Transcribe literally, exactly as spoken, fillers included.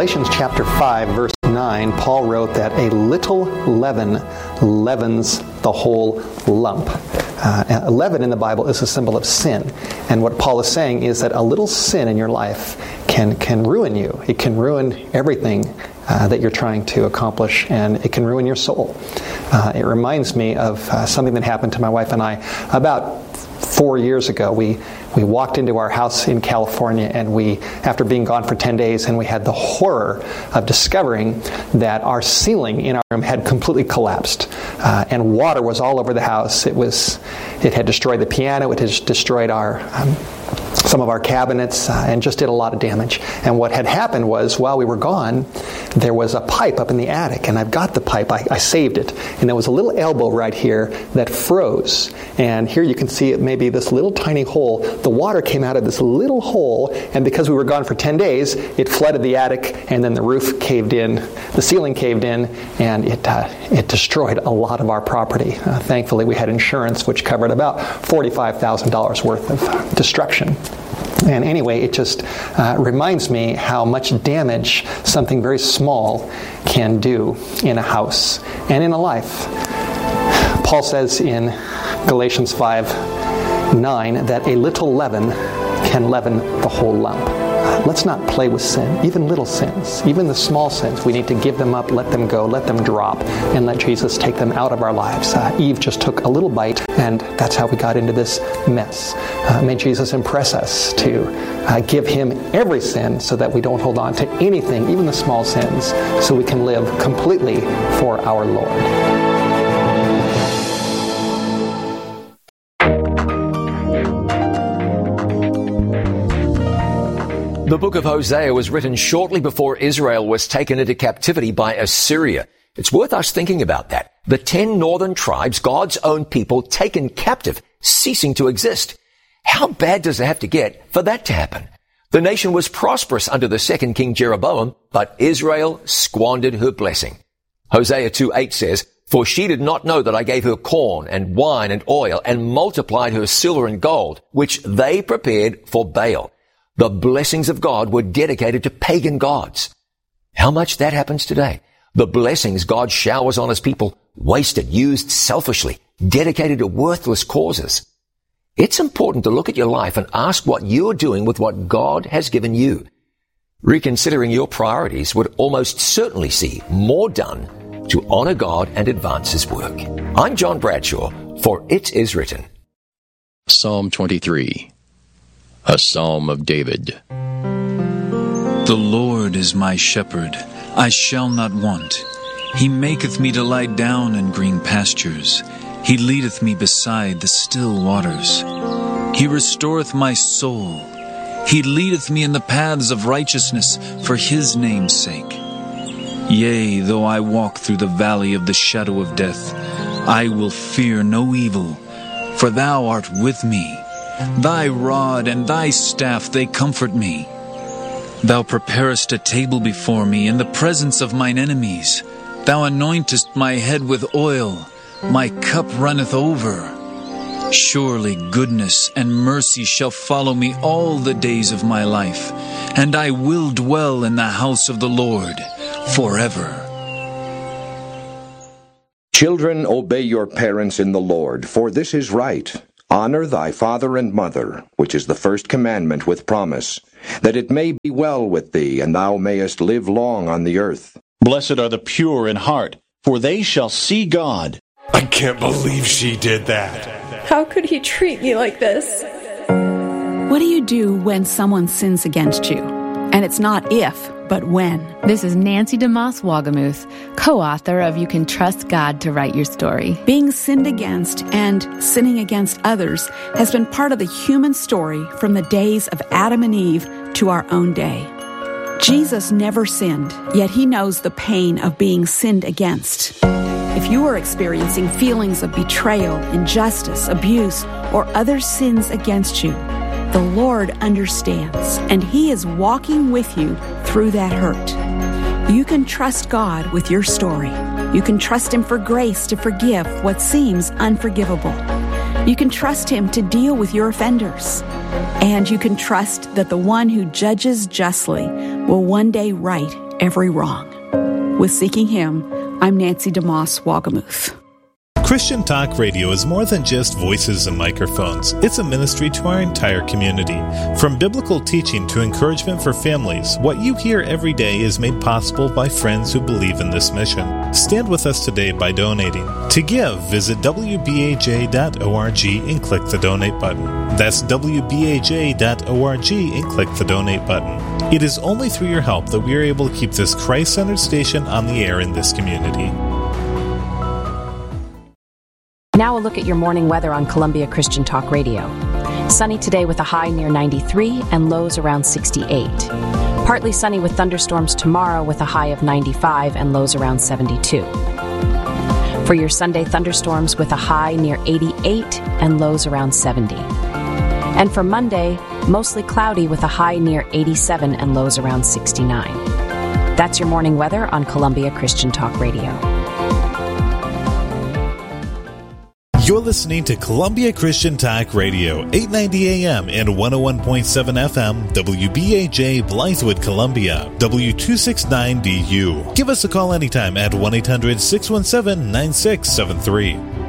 Galatians chapter five, verse nine, Paul wrote that a little leaven leavens the whole lump. Uh, leaven in the Bible is a symbol of sin. And what Paul is saying is that a little sin in your life can, can ruin you. It can ruin everything uh, that you're trying to accomplish, and it can ruin your soul. Uh, it reminds me of uh, something that happened to my wife and I about four years ago. We we walked into our house in California, and we, after being gone for ten days, and we had the horror of discovering that our ceiling in our room had completely collapsed, uh, and water was all over the house. It was, it had destroyed the piano. It had destroyed our um, some of our cabinets, uh, and just did a lot of damage. And what had happened was, while we were gone, there was a pipe up in the attic, and I've got the pipe. I, I saved it, and there was a little elbow right here that froze. And here you can see it, maybe this little tiny hole. The water came out of this little hole, and because we were gone for ten days, it flooded the attic, and then the roof caved in, the ceiling caved in, and it uh, it destroyed a lot of our property. Uh, thankfully, we had insurance, which covered about forty-five thousand dollars worth of destruction. And anyway, it just uh, reminds me how much damage something very small can do in a house and in a life. Paul says in Galatians five nine that a little leaven can leaven the whole lump. Let's not play with sin, even little sins, even the small sins. We need to give them up, let them go, let them drop, and let Jesus take them out of our lives. Uh, Eve just took a little bite, and that's how we got into this mess. Uh, may Jesus impress us to uh, give Him every sin so that we don't hold on to anything, even the small sins, so we can live completely for our Lord. The book of Hosea was written shortly before Israel was taken into captivity by Assyria. It's worth us thinking about that. The ten northern tribes, God's own people, taken captive, ceasing to exist. How bad does it have to get for that to happen? The nation was prosperous under the second king Jeroboam, but Israel squandered her blessing. Hosea two eight says, "For she did not know that I gave her corn and wine and oil and multiplied her silver and gold, which they prepared for Baal." The blessings of God were dedicated to pagan gods. How much that happens today? The blessings God showers on His people, wasted, used selfishly, dedicated to worthless causes. It's important to look at your life and ask what you're doing with what God has given you. Reconsidering your priorities would almost certainly see more done to honor God and advance His work. I'm John Bradshaw for It Is Written. Psalm twenty-three. A Psalm of David. The Lord is my shepherd, I shall not want. He maketh me to lie down in green pastures. He leadeth me beside the still waters. He restoreth my soul. He leadeth me in the paths of righteousness for His name's sake. Yea, though I walk through the valley of the shadow of death, I will fear no evil, for Thou art with me. Thy rod and Thy staff, they comfort me. Thou preparest a table before me in the presence of mine enemies. Thou anointest my head with oil. My cup runneth over. Surely goodness and mercy shall follow me all the days of my life, and I will dwell in the house of the Lord forever. Children, obey your parents in the Lord, for this is right. Honor thy father and mother, which is the first commandment with promise, that it may be well with thee, and thou mayest live long on the earth. Blessed are the pure in heart, for they shall see God. I can't believe she did that. How could he treat me like this? What do you do when someone sins against you? And it's not if, but when. This is Nancy DeMoss Wagamuth, co-author of You Can Trust God to Write Your Story. Being sinned against and sinning against others has been part of the human story from the days of Adam and Eve to our own day. Jesus never sinned, yet He knows the pain of being sinned against. If you are experiencing feelings of betrayal, injustice, abuse, or other sins against you, the Lord understands, and He is walking with you through that hurt. You can trust God with your story. You can trust Him for grace to forgive what seems unforgivable. You can trust Him to deal with your offenders. And you can trust that the one who judges justly will one day right every wrong. With Seeking Him, I'm Nancy DeMoss Wagamuth. Christian Talk Radio is more than just voices and microphones. It's a ministry to our entire community. From biblical teaching to encouragement for families, what you hear every day is made possible by friends who believe in this mission. Stand with us today by donating. To give, visit w b a j dot org and click the donate button. That's w b a j dot org and click the donate button. It is only through your help that we are able to keep this Christ-centered station on the air in this community. Now a look at your morning weather on Columbia Christian Talk Radio. Sunny today with a high near ninety-three and lows around sixty-eight. Partly sunny with thunderstorms tomorrow with a high of ninety-five and lows around seventy-two. For your Sunday, thunderstorms with a high near eighty-eight and lows around seventy. And for Monday, mostly cloudy with a high near eighty-seven and lows around sixty-nine. That's your morning weather on Columbia Christian Talk Radio. You're listening to Columbia Christian Talk Radio, eight ninety A M and one oh one point seven F M, W B A J, Blythewood, Columbia, W two sixty-nine D U. Give us a call anytime at one eight hundred six one seven nine six seven three.